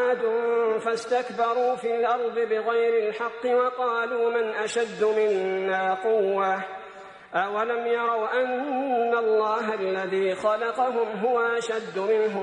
وعاد فاستكبروا في الأرض بغير الحق وقالوا من أشد منا قوة أولم يروا أن الله الذي خلقهم هو أشد منهم